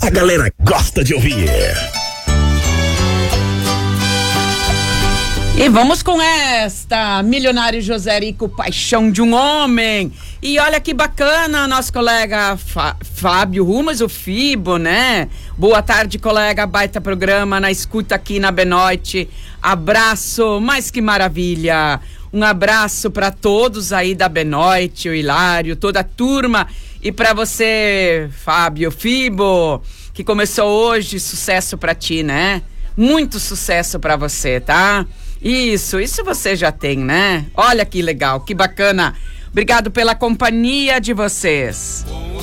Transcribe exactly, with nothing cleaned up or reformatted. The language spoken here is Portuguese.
a galera gosta de ouvir. E vamos com esta, Milionário José Rico, Paixão de um Homem. E olha que bacana, nosso colega Fá, Fábio Rumas, o Fibo, né? Boa tarde, colega, baita programa na escuta aqui na Benoite. Abraço, mas que maravilha. Um abraço para todos aí da Benoite, o Hilário, toda a turma. E para você, Fábio, Fibo, que começou hoje, sucesso para ti, né? Muito sucesso para você, tá? Isso, isso você já tem, né? Olha que legal, que bacana. Obrigado pela companhia de vocês.